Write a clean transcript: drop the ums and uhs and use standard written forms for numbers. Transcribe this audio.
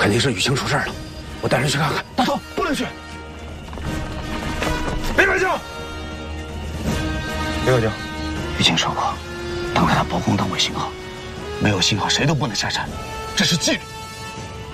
肯定是雨晴出事了，我带人去看看。 大头，不能去！别管教！别管教！ 雨晴说过，等待他伯公当为信号，没有信号谁都不能下山，这是纪律。